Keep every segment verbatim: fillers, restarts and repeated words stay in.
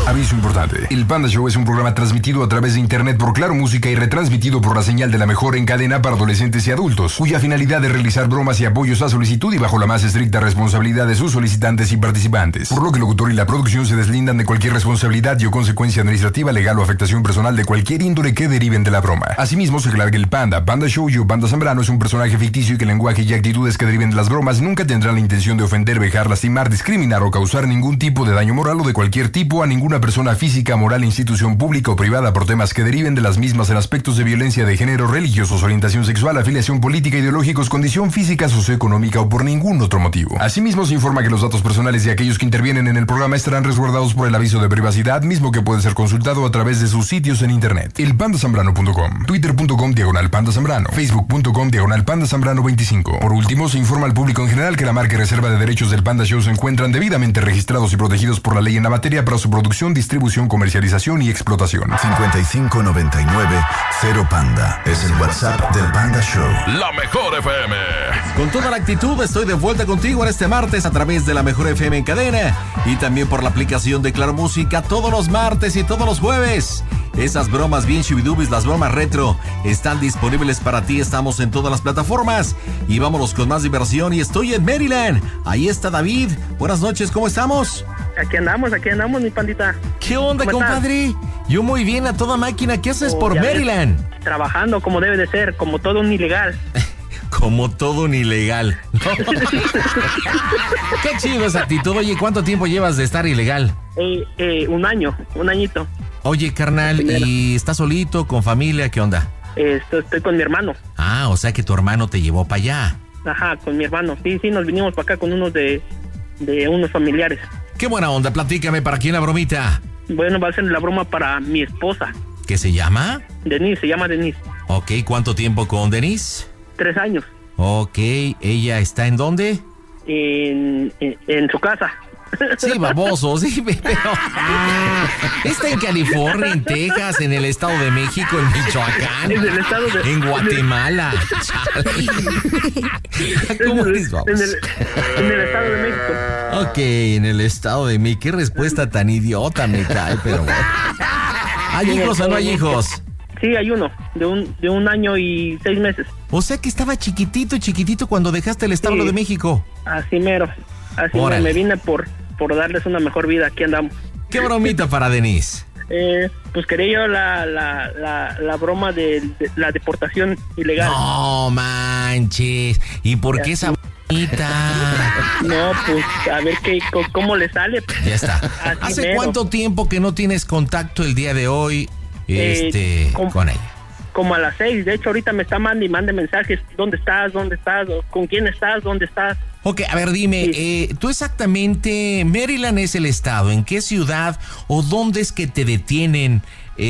Aviso importante. El Panda Show es un programa transmitido a través de internet por Claro Música y retransmitido por la señal de la mejor en cadena para adolescentes y adultos, cuya finalidad es realizar bromas y apoyos a solicitud y bajo la más estricta responsabilidad de sus solicitantes y participantes. Por lo que el locutor y la producción se deslindan de cualquier responsabilidad y o consecuencia administrativa, legal o afectación personal de cualquier índole que deriven de la broma. Asimismo, se aclara que el Panda, Panda Show y o Panda Zambrano es un personaje ficticio y que el lenguaje y actitudes que deriven de las bromas nunca tendrán la intención de ofender, vejar, lastimar, discriminar o causar ningún tipo de daño moral o de cualquier tipo a ninguna persona física, moral, institución pública o privada por temas que deriven de las mismas en aspectos de violencia de género, religiosos, orientación sexual, afiliación política, ideológicos, condición física, socioeconómica o por ningún otro motivo. Asimismo, se informa que los datos personales de aquellos que intervienen en el programa estarán resguardados por el aviso de privacidad, mismo que puede ser consultado a través de sus sitios en internet. el panda zambrano punto com, twitter punto com diagonal panda zambrano, facebook punto com diagonal panda zambrano veinticinco. Por último, se informa al público en general que la marca y reserva de derechos del Panda Show se encuentran debidamente registrados y protegidos por la ley en la materia para su producción, distribución, comercialización y explotación. cincuenta y cinco noventa y nueve cero Panda es el WhatsApp del Panda Show. La mejor F M. Con toda la actitud estoy de vuelta contigo en este martes a través de la mejor F M en cadena y también por la aplicación de Claro Música todos los martes y todos los jueves. Esas bromas bien shubidubis, las bromas retro, están disponibles para ti. Estamos en todas las plataformas y vámonos con más diversión. Y estoy en Maryland. Ahí está David. Buenas noches, ¿cómo estamos? Aquí andamos, aquí andamos, mi pandita. ¿Qué onda, compadre? Estás? Yo muy bien, a toda máquina. ¿Qué haces oh, por Maryland? Ves, trabajando como debe de ser, como todo un ilegal. Como todo un ilegal. Qué chido esa actitud. Oye, ¿cuánto tiempo llevas de estar ilegal? Eh, eh, un año, un añito. Oye, carnal, ¿y estás solito, con familia? ¿Qué onda? Eh, estoy, estoy con mi hermano. Ah, o sea que tu hermano te llevó para allá. Ajá, con mi hermano. Sí, sí, nos vinimos para acá con unos de, de unos familiares. Qué buena onda, platícame, ¿para quién la bromita? Bueno, va a ser la broma para mi esposa. ¿Qué se llama? Denise, se llama Denise. Ok, ¿cuánto tiempo con Denise? Tres años. Ok, ¿ella está en dónde? En, en, en su casa. Sí, baboso, sí, pero... Está en California, en Texas, en el Estado de México, en Michoacán, en el estado de... en Guatemala. ¿Cómo eres, baboso? En el, en el Estado de México. Ok, en el Estado de México. Qué respuesta tan idiota me cae, pero bueno. ¿Hay hijos o no hay hijos? Sí, hay uno, de un, de un año y seis meses. O sea que estaba chiquitito, chiquitito cuando dejaste el Estado sí, de México. Así mero, así me, me vine por, por darles una mejor vida, aquí andamos. ¿Qué bromita para Denise? Eh, pues quería yo la, la, la, la broma de, de la deportación ilegal. No manches, ¿y por ya qué esa bromita? No, pues a ver qué, cómo le sale. Ya está. ¿Hace mero. cuánto tiempo que no tienes contacto el día de hoy este, eh, con, con ella? Como a las seis, de hecho ahorita me está mandando y mande mensajes, ¿dónde estás? ¿Dónde estás? ¿Con quién estás? ¿Dónde estás? Ok, a ver, dime, sí. eh, tú exactamente, Maryland es el estado, ¿en qué ciudad o dónde es que te detienen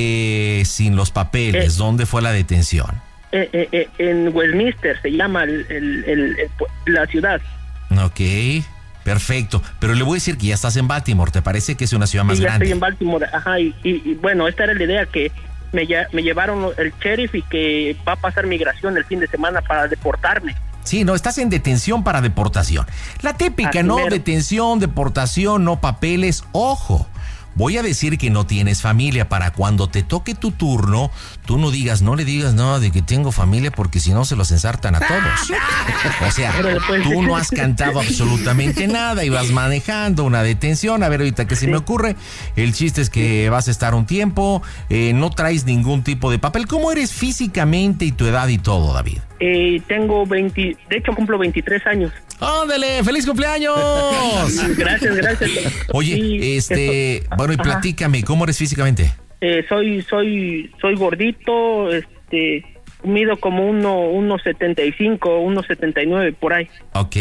eh, sin los papeles? Eh, ¿Dónde fue la detención? Eh, eh, eh, en Westminster se llama el, el, el, el, la ciudad. Ok, perfecto, pero le voy a decir que ya estás en Baltimore, ¿te parece que es una ciudad más sí, ya grande? Estoy en Baltimore, ajá, y, y, y bueno, esta era la idea que me, me llevaron el sheriff y que va a pasar migración el fin de semana para deportarme. Sí, no, estás en detención para deportación. La típica, Así ¿no? Mero. Detención, deportación, no papeles. Ojo, voy a decir que no tienes familia para cuando te toque tu turno, tú no digas, no le digas nada de que tengo familia porque si no se los ensartan a todos. O sea, tú no has cantado absolutamente nada y vas manejando una detención. A ver, ahorita que se sí. me ocurre, el chiste es que vas a estar un tiempo, eh, no traes ningún tipo de papel. ¿Cómo eres físicamente y tu edad y todo, David? Eh, tengo veinte, de hecho cumplo veintitrés años. ¡Ándale! ¡Feliz cumpleaños! Gracias, gracias. Oye, sí, este, eso. bueno, y Ajá. platícame, ¿cómo eres físicamente? Eh, soy, soy, soy gordito, este, mido como uno, uno setenta y cinco, uno setenta y nueve por ahí. Ok.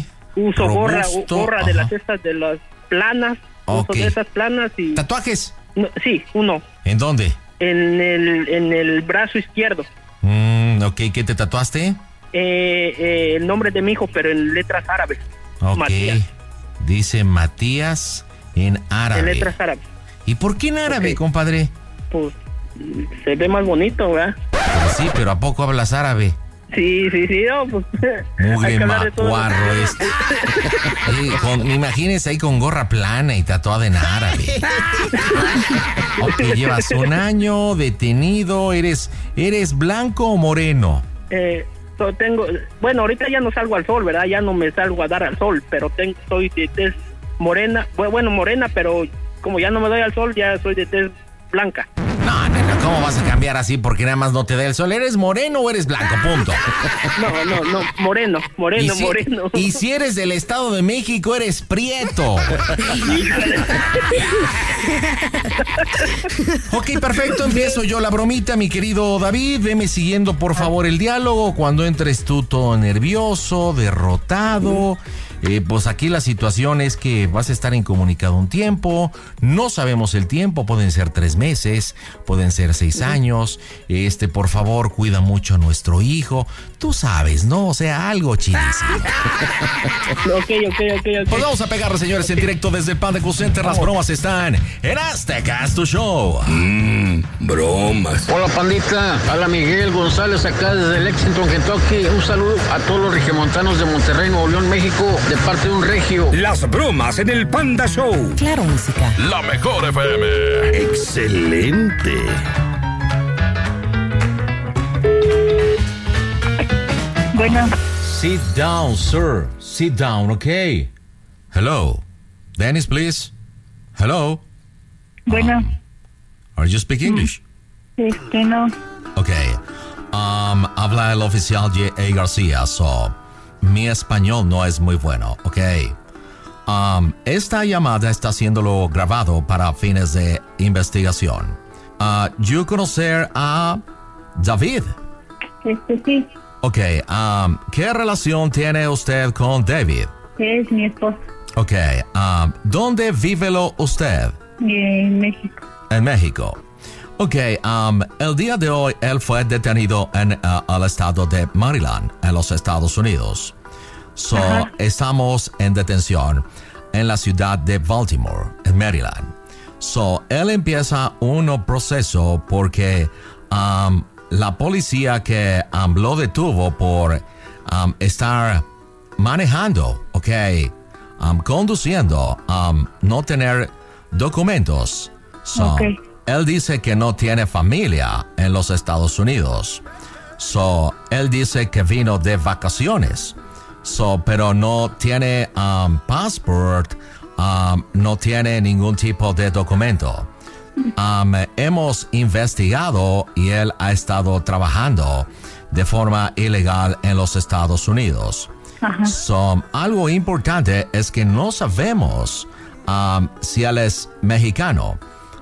Uso Robusto. gorra, gorra Ajá. de las estas de las planas, okay. uso de esas planas y. ¿Tatuajes? No, sí, uno. ¿En dónde? En el, en el brazo izquierdo. Mm, ok, ¿qué te tatuaste? Eh, eh, el nombre de mi hijo, pero en letras árabes. Ok, Matías. Dice Matías en árabe. En letras árabes. ¿Y por qué en árabe, okay. compadre? Pues se ve más bonito, ¿verdad? Pues sí, pero ¿a poco hablas árabe? Sí, sí, sí, no, pues. Mugre macuarro este. Sí, con, imagínense ahí con gorra plana y tatuada en árabe. Ok, llevas un año detenido, ¿eres, eres blanco o moreno? Eh, so tengo, bueno, ahorita ya no salgo al sol, ¿verdad? Ya no me salgo a dar al sol, pero tengo, soy de tez morena, bueno, morena, pero como ya no me doy al sol, ya soy de tez blanca. No, no, no, ¿cómo vas a cambiar así porque nada más no te da el sol? ¿Eres moreno o eres blanco? Punto. No, no, no, moreno, moreno, y si, moreno. Y si eres del Estado de México, eres prieto. Ok, perfecto, empiezo yo la bromita, mi querido David. Veme siguiendo, por favor, el diálogo. Cuando entres tú todo nervioso, derrotado... Eh, pues aquí la situación es que vas a estar incomunicado un tiempo, no sabemos el tiempo, pueden ser tres meses, pueden ser seis años, este, por favor, cuida mucho a nuestro hijo, tú sabes, ¿no? O sea, algo chidísimo. Ok, ok, ok, ok. Pues vamos a pegarle, señores, en directo desde el Panda Cool Center, las bromas están en Azteca, tu show. Mmm, bromas. Hola, pandita, habla Miguel González acá desde Lexington, Kentucky, un saludo a todos los regiomontanos de Monterrey, Nuevo León, México, de parte de un regio. Las bromas en el Panda Show. Claro, música. La mejor F M. Excelente. Bueno. Sit down, sir. Sit down, okay? Hello. Dennis, please. Hello. Bueno. Are you speak English? Este, no. Okay. Um, habla el oficial J A García, so... Mi español no es muy bueno, ¿ok? Um, esta llamada está siendo grabado para fines de investigación. Uh, ¿Yo conocer a David? Este sí. Ok, um, ¿qué relación tiene usted con David? Es mi esposo. Ok, um, ¿dónde vive usted? En México. En México. Ok, um, el día de hoy él fue detenido en uh, el estado de Maryland, en los Estados Unidos. So, Ajá. Estamos en detención en la ciudad de Baltimore, en Maryland. So, él empieza un proceso porque um, la policía que um, lo detuvo por um, estar manejando, ok, um, conduciendo, um, no tener documentos. So, okay. Él dice que no tiene familia en los Estados Unidos. So, él dice que vino de vacaciones. So, pero no tiene um, passport, um, no tiene ningún tipo de documento. Um, hemos investigado y él ha estado trabajando de forma ilegal en los Estados Unidos. Ajá. So, algo importante es que no sabemos um, si él es mexicano.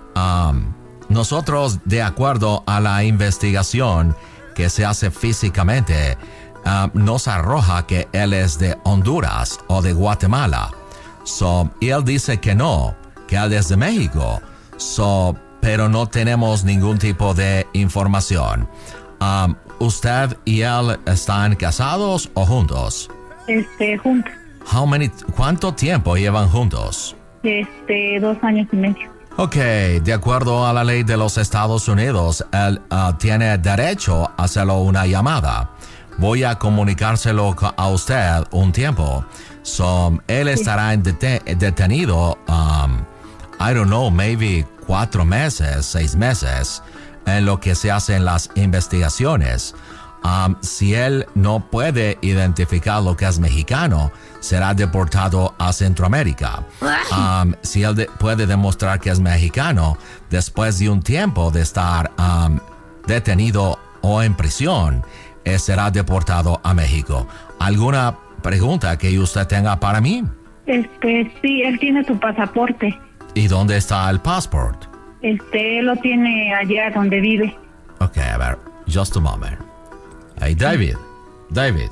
Um, nosotros, de acuerdo a la investigación que se hace físicamente, um, nos arroja que él es de Honduras o de Guatemala. So, y él dice que no, que él es de México. So, pero no tenemos ningún tipo de información. Um, ¿Usted y él están casados o juntos? Este, juntos. How many, ¿Cuánto tiempo llevan juntos? Este, dos años y medio. Ok, de acuerdo a la ley de los Estados Unidos, él uh, tiene derecho a hacerlo una llamada. Voy a comunicárselo a usted un tiempo. So, él estará en dete- detenido, um, I don't know, maybe cuatro meses, seis meses, en lo que se hacen las investigaciones. Um, si él no puede identificar lo que es mexicano, será deportado a Centroamérica. Um, si él de- puede demostrar que es mexicano, después de un tiempo de estar um, detenido o en prisión, eh, será deportado a México. ¿Alguna pregunta que usted tenga para mí? Este, sí, él tiene su pasaporte. ¿Y dónde está el passport? Este, él lo tiene allá donde vive. Ok, a ver, just a moment. Hey, David, David,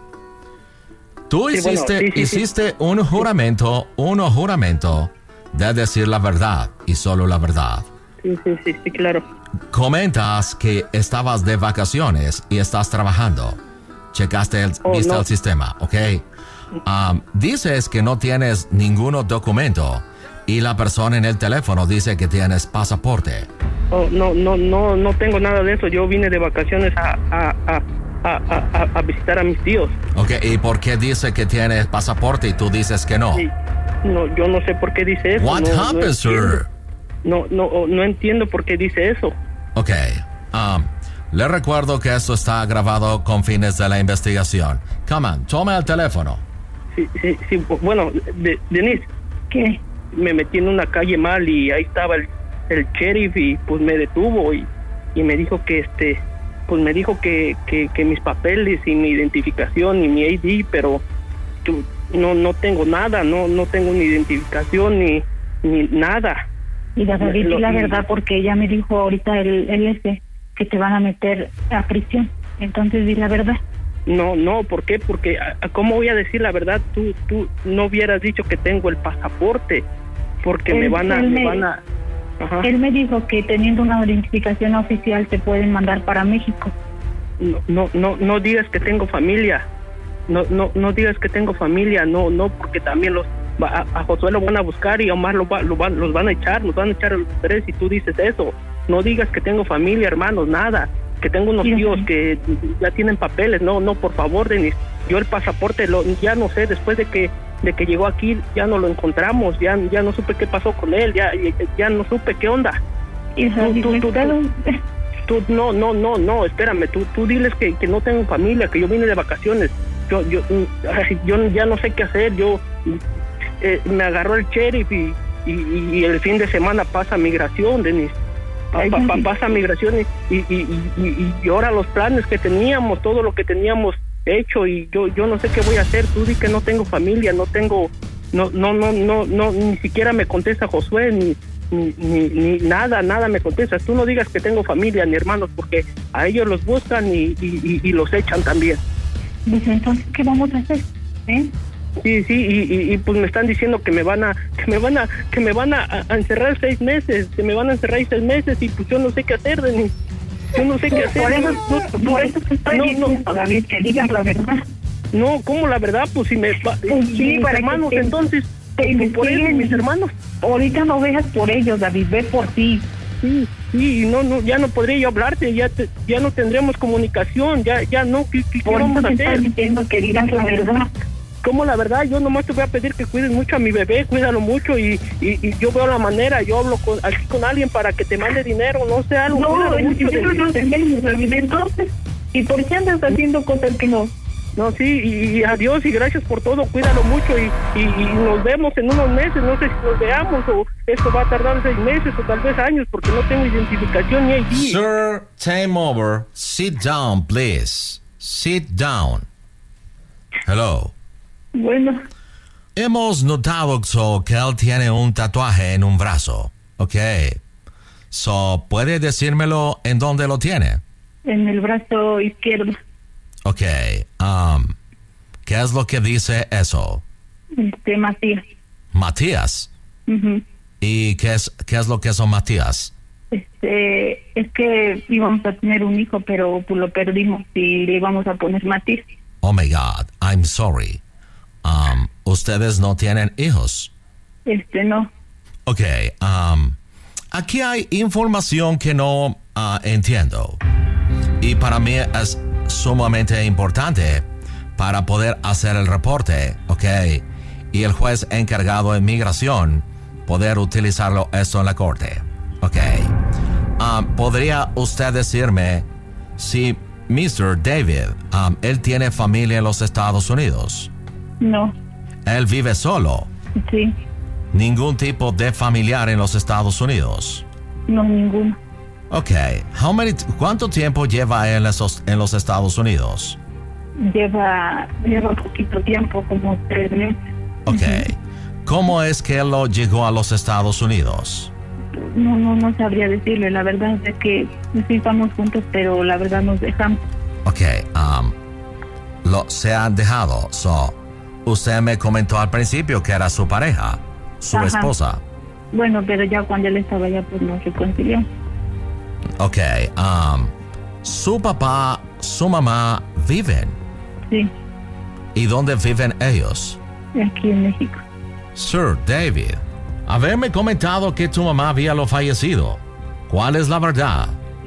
tú Sí, bueno, hiciste, sí, sí, sí. hiciste un juramento, un juramento de decir la verdad y solo la verdad. Sí, sí, sí, sí, claro. Comentas que estabas de vacaciones y estás trabajando. Checaste el, Oh, viste no. el sistema, ¿ok? Um, dices que no tienes ningún documento y la persona en el teléfono dice que tienes pasaporte. Oh, no, no, no, no tengo nada de eso. Yo vine de vacaciones a, a, a, a, a, a visitar a mis tíos. Ok, ¿y por qué dice que tiene pasaporte y tú dices que no? Sí. No, yo no sé por qué dice eso. What no, happened, no sir? No, no, no entiendo por qué dice eso. Ok, um, le recuerdo que esto está grabado con fines de la investigación. Come on, tome el teléfono. Sí, sí, sí. Bueno, de, Denise. ¿Qué? Me metí en una calle mal y ahí estaba el, el sheriff y pues me detuvo y, y me dijo que este, pues me dijo que, que, que mis papeles y mi identificación y mi I D, pero tú, no, no tengo nada, no, no tengo ni identificación ni, ni nada. Y la, David, Lo- la verdad, porque ella me dijo ahorita el, el este que te van a meter a prisión. Entonces di la verdad. No, no, ¿por qué? Porque ¿a- a ¿cómo voy a decir la verdad? Tú, tú no hubieras dicho que tengo el pasaporte, porque Él- me van a, él me me- van a. Ajá. Él me dijo que teniendo una identificación oficial te pueden mandar para México. No, no, no, no digas que tengo familia. No, no, no digas que tengo familia. No, no, porque también los va- a, a Josué lo van a buscar y a Omar lo, va- lo van, los van a echar, los van a echar a los tres y tú dices eso. No digas que tengo familia, hermanos, nada. Que tengo unos Sí, tíos sí. que ya tienen papeles. No, no, por favor, Denis. Yo el pasaporte, lo, ya no sé, después de que de que llegó aquí, ya no lo encontramos. Ya, ya no supe qué pasó con él. Ya, ya, ya no supe qué onda. Y David, tú, tú, claro, Tú, no, no, no, no, espérame, tú, tú diles que, que no tengo familia, que yo vine de vacaciones. Yo, yo, ay, yo ya no sé qué hacer. Yo eh, me agarró el sheriff y, y, y el fin de semana pasa migración, Denis. Pa- Ay, pa- pa- sí. pasa migración y, y, y, y, y ahora los planes que teníamos, todo lo que teníamos hecho y yo, yo no sé qué voy a hacer. Tú di que no tengo familia, no tengo, no, no, no, no, no, ni siquiera me contesta Josué ni Ni, ni, ni nada, nada me contestas. Tú no digas que tengo familia ni hermanos, porque a ellos los buscan y, y, y, y los echan también. dice, entonces, ¿qué vamos a hacer? ¿Eh? Sí, sí, y, y, y pues me están diciendo que me van a, que me van a, que me van a, a encerrar seis meses, que me van a encerrar seis meses y pues yo no sé qué hacer, Denis. Yo no sé qué hacer. Por eso, No, no, por eso te estoy no, diciendo, no, David, que digas la verdad. no, ¿cómo la verdad? Pues si me, va- Pues y sí, mis para que hermanos, te- entonces, te pues, por eso, investiguen. mis hermanos. Ahorita no veas por ellos, David, ve por ti. Sí, sí, y no, no, ya no podría yo hablarte, ya, te- ya no tendremos comunicación, ya, ya no, ¿qué, qué, qué Por vamos eso a te estoy hacer? diciendo que digas la verdad. Como la verdad, yo nomás te voy a pedir que cuides mucho a mi bebé, cuídalo mucho y, y, y yo veo la manera, yo hablo con, aquí con alguien para que te mande dinero, no sé, algo, No, cuídalo el mucho. dinero de- no tenemos, David, entonces. ¿Y por qué andas haciendo cosas que no? No, sí, y, y adiós y gracias por todo, cuídalo mucho y, y, y nos vemos en unos meses, no sé si nos veamos o esto va a tardar seis meses o tal vez años porque no tengo identificación ni I D. Sir, time over. Sit down, please. Sit down. Hello. Bueno, Hemos notado so, que él tiene un tatuaje en un brazo. Ok. So, ¿puede decírmelo en dónde lo tiene? en el brazo izquierdo. Ok. Um, ¿Qué es lo que dice eso? Este, Matías. Matías. Ujú. ¿Y qué es, qué es lo que son Matías? Este, es que íbamos a tener un hijo, pero pues lo perdimos y le íbamos a poner Matías. Oh my God, I'm sorry. Um, ¿Ustedes no tienen hijos? Este, no. Ok, um, aquí hay información que no ah, entiendo. Y para mí es sumamente importante para poder hacer el reporte, ok. Y el juez encargado de migración poder utilizarlo esto en la corte, ok. Um, ¿Podría usted decirme si mister David, um, él tiene familia en los Estados Unidos? No. Él vive solo. Sí. Ningún tipo de familiar en los Estados Unidos. No, ninguno. Ok, how many, ¿cuánto tiempo lleva él en los, en los Estados Unidos? Lleva, lleva poquito tiempo, como tres meses. Ok, ¿cómo es que él lo llegó a los Estados Unidos? No, no, no sabría decirle. La verdad es que sí estamos juntos, pero la verdad nos dejamos. Ok, um, lo, se han dejado, so, usted me comentó al principio que era su pareja, su Ajá. esposa. Bueno, pero ya cuando él estaba allá, pues nos reconciliamos. Ok, um, su papá, su mamá viven. Sí, ¿Y dónde viven ellos? aquí en México. Sir David, haberme comentado que tu mamá había lo fallecido. ¿Cuál es la verdad?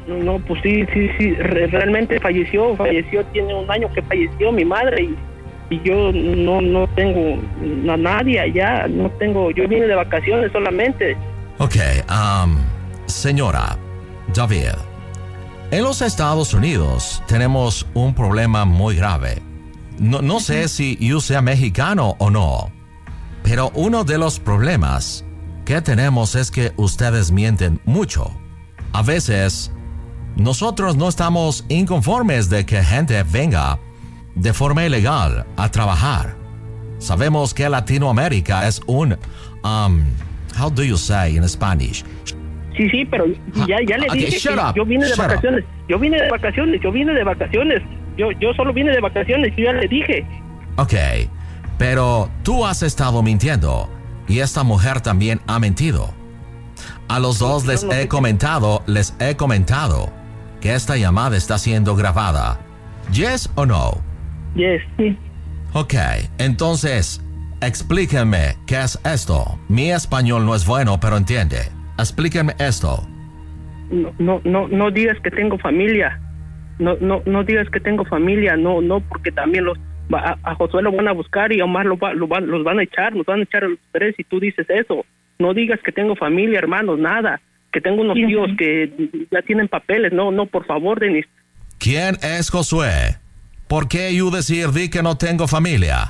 No, pues sí, sí, sí, re- realmente falleció, falleció, tiene un año que falleció mi madre y, y yo no no tengo a nadie allá, no tengo, yo vine de vacaciones solamente. Ok, um, señora David, en los Estados Unidos tenemos un problema muy grave. No, no sé si yo sea mexicano o no, pero uno de los problemas que tenemos es que ustedes mienten mucho. A veces, nosotros no estamos inconformes de que gente venga de forma ilegal a trabajar. Sabemos que Latinoamérica es un, um, how do you say in Spanish? Sí, sí, pero ya, ya le Okay, dije shut que up, yo vine de shut vacaciones, yo vine de vacaciones, yo vine de vacaciones, yo, yo solo vine de vacaciones, yo ya le dije. Ok, pero tú has estado mintiendo y esta mujer también ha mentido. A los dos Yo les no he sé comentado, les he comentado que esta llamada está siendo grabada. ¿Yes o no? Yes, sí. Ok, entonces, explíquenme qué es esto. Mi español no es bueno, pero entiende. Explíquenme esto. No, no, no, no digas que tengo familia, no, no, no digas que tengo familia, no, no, porque también los a, a Josué lo van a buscar y a Omar lo, va, lo van, los van a echar, nos van a echar a los tres y tú dices eso. No digas que tengo familia, hermanos, nada, que tengo unos Sí, tíos sí. que ya tienen papeles, no, no, por favor, Denis. ¿Quién es Josué? ¿Por qué yo decir di que no tengo familia?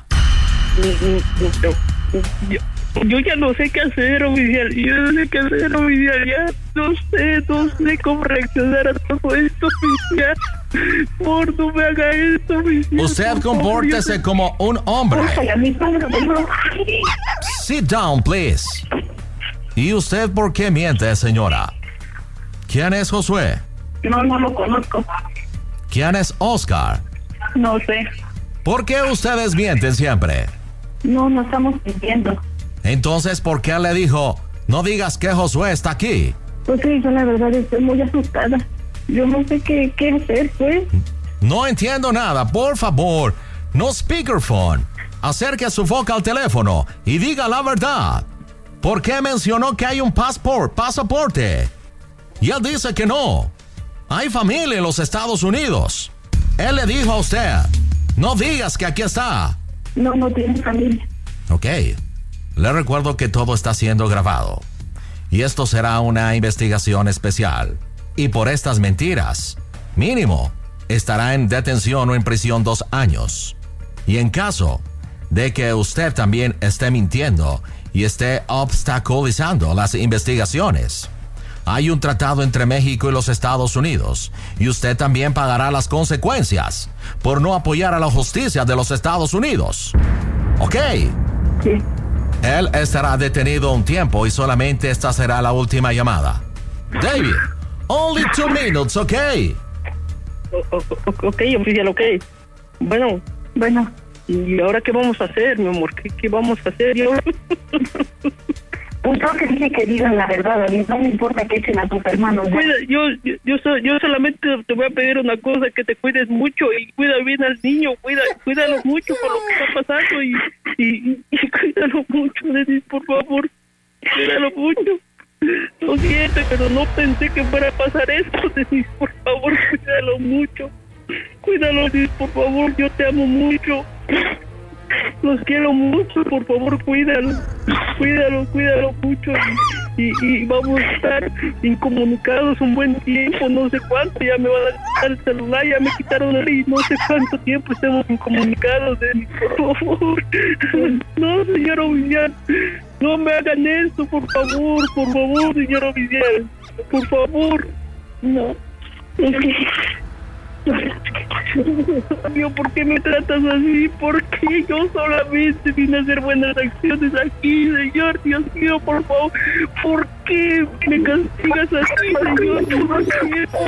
Yo, yo, yo ya no sé qué hacer, oficial, yo no sé qué hacer, oficial, ya no sé, no sé cómo reaccionar a todo esto, oficial. Por no me haga esto, oficial. Usted por favor, compórtese yo- como un hombre. Ay, a mi padre, por favor. Sit down, please. ¿Y usted por qué miente, señora? ¿Quién es Josué? No, no lo conozco. ¿Quién es Oscar? No sé. ¿Por qué ustedes mienten siempre? No, no estamos mintiendo. Entonces, ¿por qué le dijo, no digas que Josué está aquí? Pues sí, yo la verdad estoy muy asustada. Yo no sé qué, qué hacer, pues. No entiendo nada, por favor. No speakerphone. Acerque su boca al teléfono y diga la verdad. ¿Por qué mencionó que hay un pasport, pasaporte? Y él dice que no. Hay familia en los Estados Unidos. Él le dijo a usted, no digas que aquí está. No, no tiene familia. Ok. Le recuerdo que todo está siendo grabado. Y esto será una investigación especial. Y por estas mentiras, mínimo, estará en detención o en prisión dos años. Y en caso de que usted también esté mintiendo y esté obstaculizando las investigaciones, hay un tratado entre México y los Estados Unidos y usted también pagará las consecuencias por no apoyar a la justicia de los Estados Unidos. ¿Ok? Sí. Él estará detenido un tiempo y solamente esta será la última llamada. David, only two minutes, ¿ok? O- o- o- ok, oficial, ok. Bueno, Bueno, ¿y ahora qué vamos a hacer, mi amor? ¿Qué, qué vamos a hacer? Yo... pues yo que dije que digan la verdad, a mí no me importa que echen a tus hermanos. Cuida, yo, yo, yo, so- yo solamente te voy a pedir una cosa, que te cuides mucho y cuida bien al niño, cuida, cuídalo mucho por lo que está pasando y, y, y cuídalo mucho, Denis, por favor, cuídalo mucho. Lo siento, pero no pensé que fuera a pasar esto, Denis, por favor, cuídalo mucho. Cuídalo, Denis, por favor, yo te amo mucho. Los quiero mucho, por favor, cuídalo, cuídalo, cuídalo mucho y, y, y vamos a estar incomunicados un buen tiempo, no sé cuánto, ya me van a quitar el celular, ya me quitaron el y no sé cuánto tiempo estemos incomunicados, Denis, por favor. No, señor oficial, no me hagan esto, por favor, por favor, señor oficial, por favor. No. Dios, ¿por qué me tratas así? ¿Por qué yo solamente vine a hacer buenas acciones aquí, señor? Dios mío, por favor, ¿por qué me castigas así, señor? ¿Por qué? ¿Por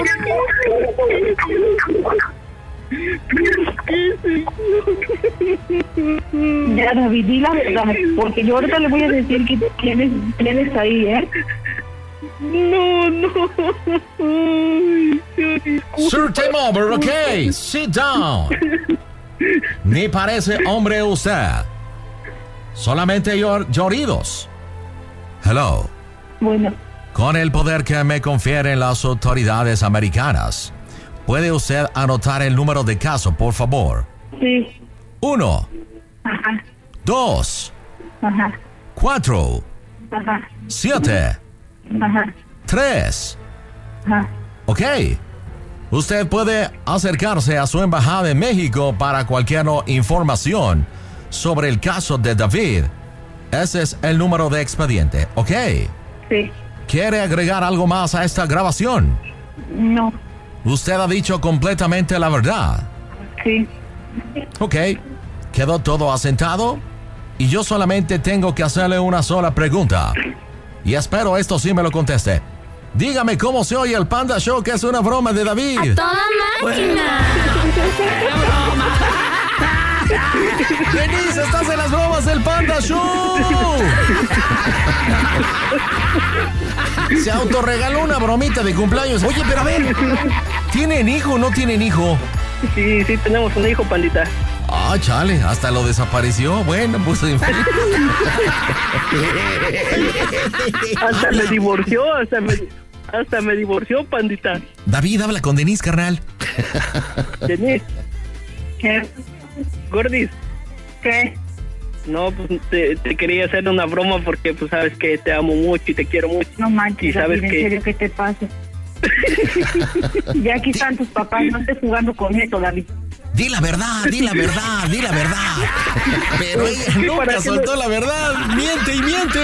qué? ¿Por qué, señor? Ya, David, di la verdad, porque yo ahorita le voy a decir que tienes, tienes ahí, ¿eh? No, no. Ay, Dios, disculpa. Sir, time over, ok. Sit down. Ni parece hombre usted. Solamente llor- lloridos. Hello. Bueno, Con el poder que me confieren las autoridades americanas, ¿puede usted anotar el número de caso, por favor? Sí. Uno. Ajá. Dos. Ajá. Cuatro. Ajá. Siete. Ajá. Tres. Ajá. Ok. Usted puede acercarse a su embajada en México para cualquier información sobre el caso de David. Ese es el número de expediente, ¿ok? Sí. ¿Quiere agregar algo más a esta grabación? No. Usted ha dicho completamente la verdad. Sí. Ok. ¿Quedó todo asentado? Y yo solamente tengo que hacerle una sola pregunta. Y espero esto sí me lo conteste. Dígame cómo se oye el Panda Show, que es una broma de David. ¡A toda máquina! Denise, estás en las bromas del Panda Show. Se autorregaló una bromita de cumpleaños. Oye, pero a ver, ¿tienen hijo o no tienen hijo? Sí, sí, tenemos un hijo, pandita. Ah, chale, hasta lo desapareció. Bueno, pues en fin. Hasta me divorció, hasta me, hasta me divorció, pandita. David, habla con Denise, carnal. Denise. ¿Qué? Gordis. ¿Qué? No, pues te, te quería hacer una broma porque pues sabes que te amo mucho y te quiero mucho. No manches, y sabes David, que... en serio, ¿qué te pasa? Ya aquí están tus papás, no estés jugando con esto, David. Di la verdad, di la verdad, di la verdad. Pero ella nunca soltó la verdad. Miente y miente.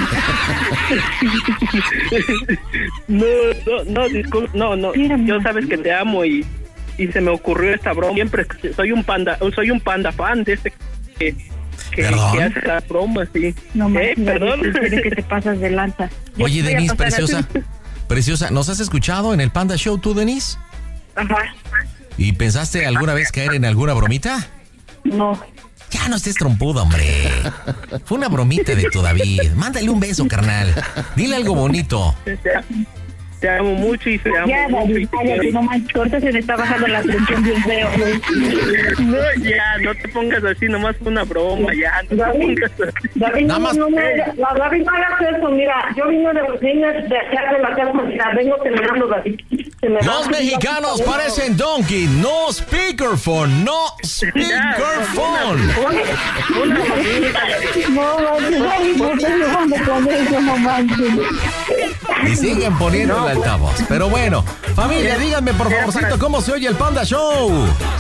No, no, no, disculpa, no, no. Yo sabes que te amo y, y se me ocurrió esta broma. Siempre soy un panda, soy un panda fan de este que, que, que hace las bromas, sí. No ¿Eh? manches, Perdón. David, en serio, que te pasas de lanza. Yo Oye, te voy a Denise, pasar a preciosa. ti. Preciosa, ¿nos has escuchado en el Panda Show tú, Denise? Ajá. ¿Y pensaste alguna vez caer en alguna bromita? No. Ya no estés trompudo, hombre. Fue una bromita de tu David. Mándale un beso, carnal. Dile algo bonito. Te, te amo mucho y te amo Ya, mucho. David, y te cállate, quiero. no manches, ahorita se me está bajando la presión bien feo. No, ya, no te pongas así, nomás fue una broma, ya, no te David, pongas así. David, Nada no, más- no, no, la- David, no hagas eso, mira, yo vine de vine de acá de la casa, mira, vengo terminando, David. Se me Los va- mexicanos parecen donkey. No speakerphone, no speakerphone. No, David, David, no estoy jugando con eso, no manches. Y siguen poniendo el altavoz. Pero bueno, familia, díganme por favorcito cómo se oye el Panda Show.